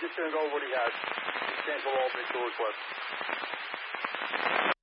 just turned over what he has. Central Albany Tour Club.